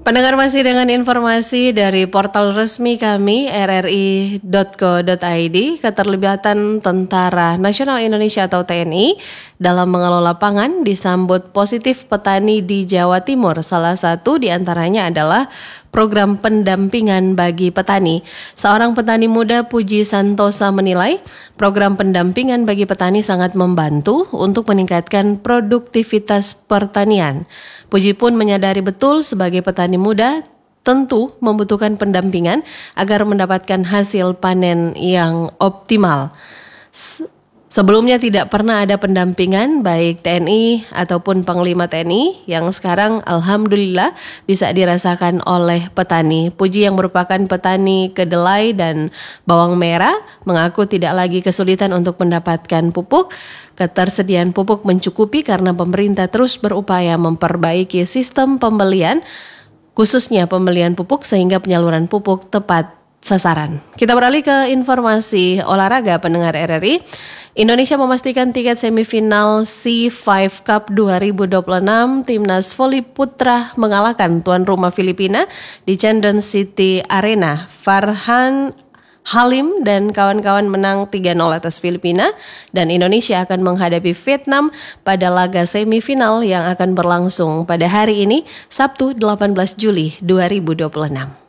Pendengar masih dengan informasi dari portal resmi kami rri.co.id, keterlibatan Tentara Nasional Indonesia atau TNI dalam mengelola pangan disambut positif petani di Jawa Timur. Salah satu diantaranya adalah program pendampingan bagi petani. Seorang petani muda, Puji Santosa, menilai program pendampingan bagi petani sangat membantu untuk meningkatkan produktivitas pertanian. Puji pun menyadari betul sebagai petani muda tentu membutuhkan pendampingan agar mendapatkan hasil panen yang optimal. Sebelumnya tidak pernah ada pendampingan baik TNI ataupun Panglima TNI yang sekarang alhamdulillah bisa dirasakan oleh petani. Puji yang merupakan petani kedelai dan bawang merah mengaku tidak lagi kesulitan untuk mendapatkan pupuk. Ketersediaan pupuk mencukupi karena pemerintah terus berupaya memperbaiki sistem pembelian, khususnya pembelian pupuk sehingga penyaluran pupuk tepat sasaran. Kita beralih ke informasi olahraga, pendengar RRI. Indonesia memastikan tiket semifinal C5 Cup 2026. Timnas voli putra mengalahkan tuan rumah Filipina di Chandon City Arena. Farhan Halim dan kawan-kawan menang 3-0 atas Filipina dan Indonesia akan menghadapi Vietnam pada laga semifinal yang akan berlangsung pada hari ini, Sabtu 18 Juli 2026.